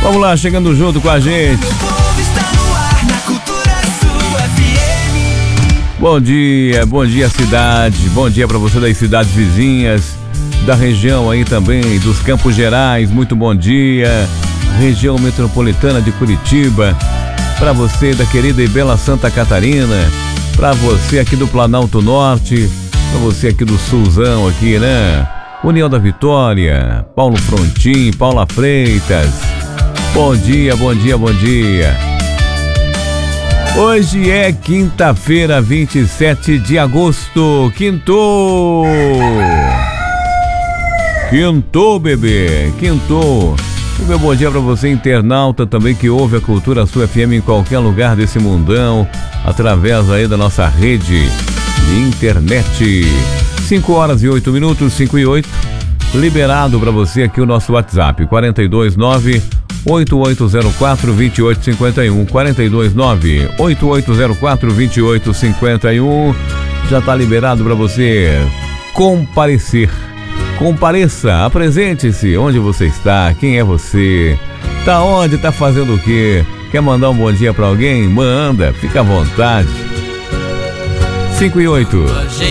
Vamos lá, chegando junto com a gente. Bom dia cidade, bom dia para você das cidades vizinhas, da região aí também, dos Campos Gerais, muito bom dia, região metropolitana de Curitiba, para você da querida e bela Santa Catarina, para você aqui do Planalto Norte, para você aqui do Sulzão aqui, né? União da Vitória, Paulo Frontin, Paula Freitas, bom dia, bom dia, bom dia. Hoje é quinta-feira, 27 de agosto, quintou, bebê, quintou. Meu bom dia para você, internauta, também que ouve a Cultura Sul FM em qualquer lugar desse mundão, através aí da nossa rede de internet. 5 horas e 8 minutos, 5 e 8, liberado para você aqui o nosso WhatsApp, 429-8804-2851, 429-8804-2851, já está liberado para você comparecer. Compareça, apresente-se, onde você está, quem é você, tá onde, tá fazendo o quê, quer mandar um bom dia para alguém? Manda, fica à vontade. 5 e 8.